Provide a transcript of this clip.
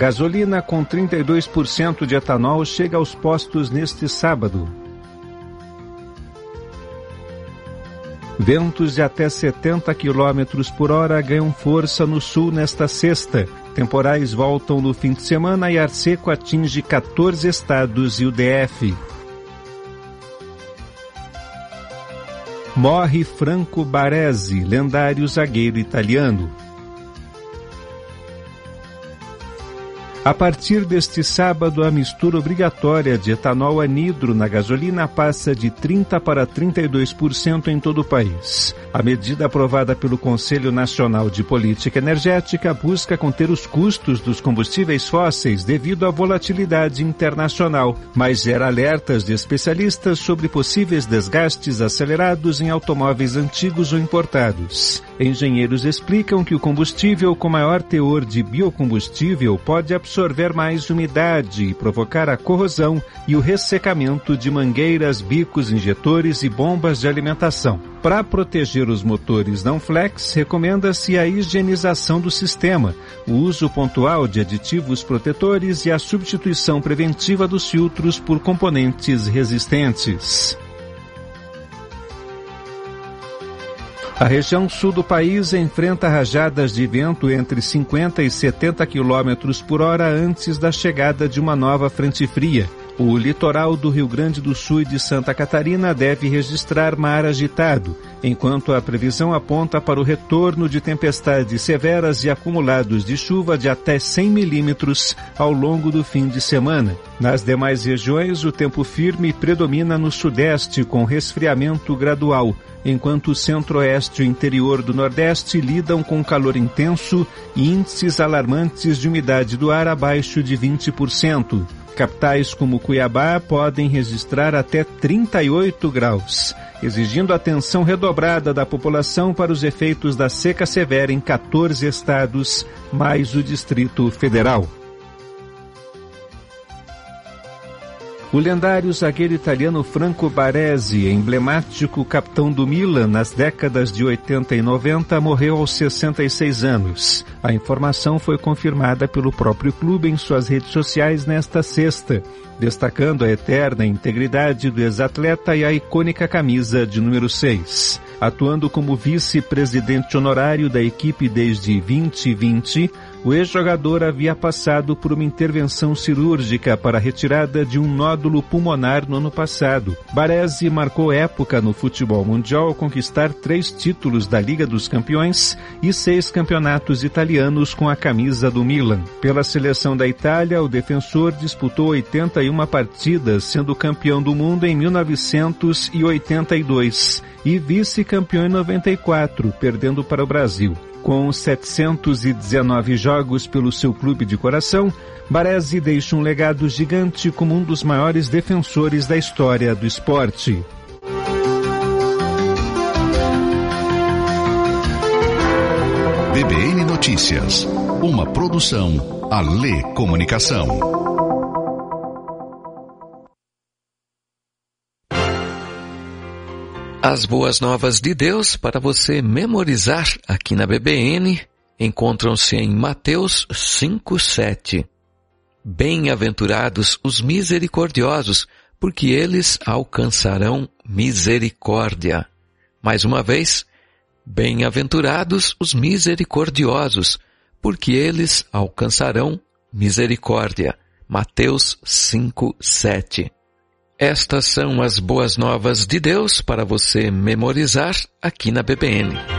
Gasolina com 32% de etanol chega aos postos neste sábado. Ventos de até 70 km por hora ganham força no sul nesta sexta. Temporais voltam no fim de semana e ar seco atinge 14 estados e o DF. Morre Franco Baresi, lendário zagueiro italiano. A partir deste sábado, a mistura obrigatória de etanol anidro na gasolina passa de 30% para 32% em todo o país. A medida aprovada pelo Conselho Nacional de Política Energética busca conter os custos dos combustíveis fósseis devido à volatilidade internacional, mas gera alertas de especialistas sobre possíveis desgastes acelerados em automóveis antigos ou importados. Engenheiros explicam que o combustível com maior teor de biocombustível pode absorver mais umidade e provocar a corrosão e o ressecamento de mangueiras, bicos, injetores e bombas de alimentação. Para proteger os motores não flex, recomenda-se a higienização do sistema, o uso pontual de aditivos protetores e a substituição preventiva dos filtros por componentes resistentes. A região sul do país enfrenta rajadas de vento entre 50 e 70 km por hora antes da chegada de uma nova frente fria. O litoral do Rio Grande do Sul e de Santa Catarina deve registrar mar agitado, enquanto a previsão aponta para o retorno de tempestades severas e acumulados de chuva de até 100 milímetros ao longo do fim de semana. Nas demais regiões, o tempo firme predomina no sudeste, com resfriamento gradual, enquanto o centro-oeste e o interior do nordeste lidam com calor intenso e índices alarmantes de umidade do ar abaixo de 20%. Capitais como Cuiabá podem registrar até 38 graus, exigindo atenção redobrada da população para os efeitos da seca severa em 14 estados, mais o Distrito Federal. O lendário zagueiro italiano Franco Baresi, emblemático capitão do Milan nas décadas de 80 e 90, morreu aos 66 anos. A informação foi confirmada pelo próprio clube em suas redes sociais nesta sexta, destacando a eterna integridade do ex-atleta e a icônica camisa de número 6. Atuando como vice-presidente honorário da equipe desde 2020, o ex-jogador havia passado por uma intervenção cirúrgica para a retirada de um nódulo pulmonar no ano passado. Baresi marcou época no futebol mundial ao conquistar 3 títulos da Liga dos Campeões e 6 campeonatos italianos com a camisa do Milan. Pela seleção da Itália, o defensor disputou 81 partidas, sendo campeão do mundo em 1982 e vice-campeão em 94, perdendo para o Brasil. Com 719 jogos pelo seu clube de coração, Baresi deixa um legado gigante como um dos maiores defensores da história do esporte. BBN Notícias, uma produção Alê Comunicação. As boas novas de Deus para você memorizar aqui na BBN encontram-se em Mateus 5:7. Bem-aventurados os misericordiosos, porque eles alcançarão misericórdia. Mais uma vez, bem-aventurados os misericordiosos, porque eles alcançarão misericórdia. Mateus 5:7. Estas são as boas novas de Deus para você memorizar aqui na BBN.